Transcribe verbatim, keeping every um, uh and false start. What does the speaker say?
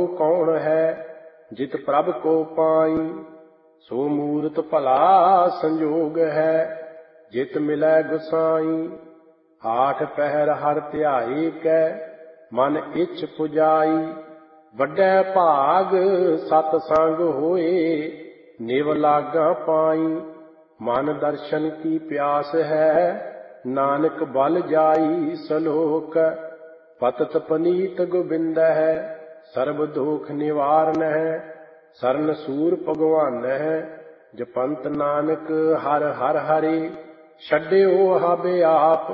कौन है जित प्रभ को पाई। सो मूरत भला संजोग है जित मिलै गुसाई। आठ पहर हर ध्याई कै मन इच्छ पुजाई। वड्डे भाग सत संग होए निव लागा पाई। मन दर्शन की प्यास है नानक बल जाई सलोक। पतत पनीत गोबिंद है सर्व दोख निवारण है। सरन सूर भगवान है जपंत नानक हर हर हरि। छड्डियो हब आप